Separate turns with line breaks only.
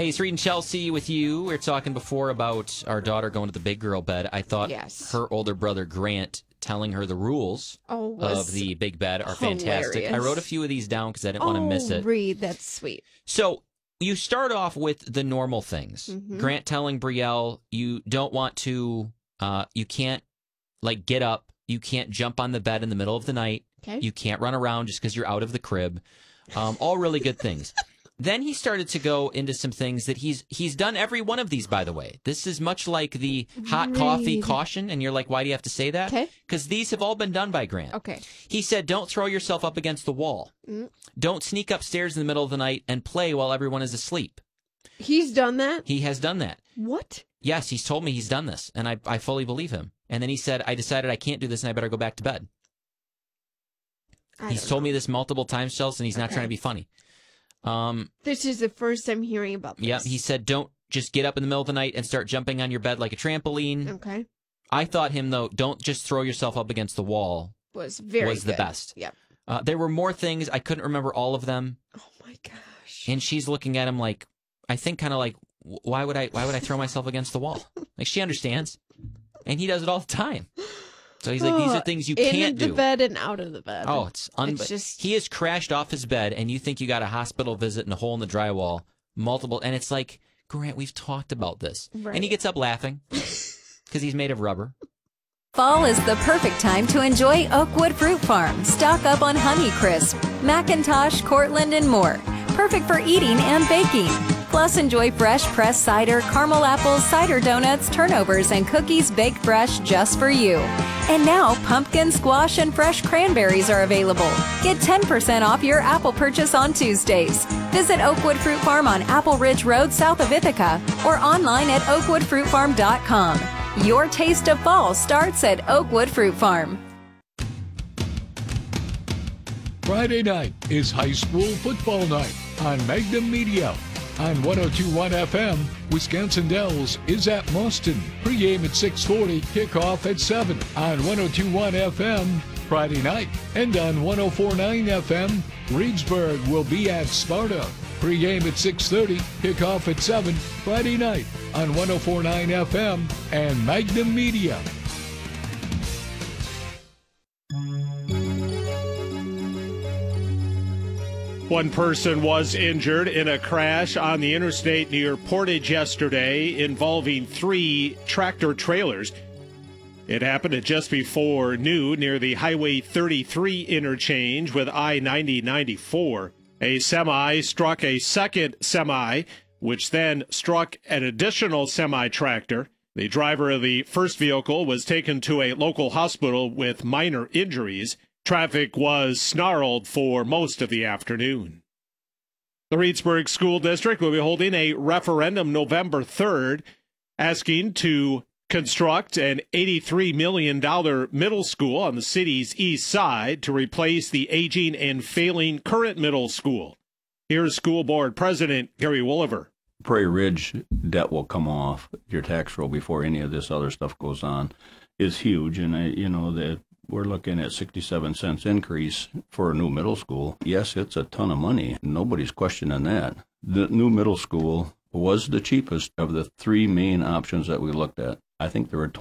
Hey, it's Reed and Chelsea with you. We were talking before about our daughter going to the big girl bed. I thought her older brother, Grant, telling her the rules of the big bed are fantastic. I wrote a few of these down because I didn't want to miss it.
Reed, that's sweet.
So you start off with the normal things. Grant telling Brielle, you don't want to, you can't, get up. You can't jump on the bed in the middle of the night.
Okay.
You can't run around just because you're out of the crib. All really good things. Then he started to go into some things that he's done every one of these, by the way. This is much like the hot coffee caution, and you're like, why do you have to say that?
Okay.
Because these have all been done by Grant.
Okay.
He said, don't throw yourself up against the wall. Don't sneak upstairs in the middle of the night and play while everyone is asleep.
He's done that?
He has done that.
What?
Yes, he's told me he's done this, and I fully believe him. And then he said, I decided I can't do this, and I better go back to bed. He's told me this multiple times, Chelsea, and he's not trying to be funny.
This is the first I'm hearing about this.
Yeah, he said, don't just get up in the middle of the night and start jumping on your bed like a trampoline.
Okay.
I thought him, though, don't just throw yourself up against the wall
was
the best.
Yep.
There were more things. I couldn't remember all of them.
Oh, my gosh.
And she's looking at him like, I think kind of like, why would I throw myself against the wall? Like, she understands. And he does it all the time. So he's like, these are things you can't do.
In the bed and out of the bed.
Oh, it's just... He has crashed off his bed, and you think you got a hospital visit and a hole in the drywall, multiple... And it's like, Grant, we've talked about this.
Right.
And he gets up laughing because he's made of rubber.
Fall is the perfect time to enjoy Oakwood Fruit Farm. Stock up on Honeycrisp, Macintosh, Cortland, and more. Perfect for eating and baking. Plus, enjoy fresh pressed cider, caramel apples, cider donuts, turnovers, and cookies baked fresh just for you. And now, pumpkin, squash, and fresh cranberries are available. Get 10% off your apple purchase on Tuesdays. Visit Oakwood Fruit Farm on Apple Ridge Road south of Ithaca or online at oakwoodfruitfarm.com. Your taste of fall starts at Oakwood Fruit Farm.
Friday night is high school football night on Magnum Media. On 102.1 FM, Wisconsin Dells is at Muston. Pre-game at 6:40, kickoff at 7 on 102.1 FM Friday night. And on 104.9 FM, Reedsburg will be at Sparta. Pre-game at 6:30, kickoff at 7 Friday night on 104.9 FM and Magnum Media.
One person was injured in a crash on the interstate near Portage yesterday involving 3 tractor trailers. It happened at just before noon near the Highway 33 interchange with I-90-94. A semi struck a second semi, which then struck an additional semi-tractor. The driver of the first vehicle was taken to a local hospital with minor injuries. Traffic was snarled for most of the afternoon. The Reedsburg School District will be holding a referendum November 3rd asking to construct an $83 million middle school on the city's east side to replace the aging and failing current middle school. Here's School Board President Gary Wolliver.
Prairie Ridge debt will come off your tax roll before any of this other stuff goes on is huge, and that we're looking at 67 cents increase for a new middle school. Yes, it's a ton of money. Nobody's questioning that. The new middle school was the cheapest of the 3 main options that we looked at. I think there were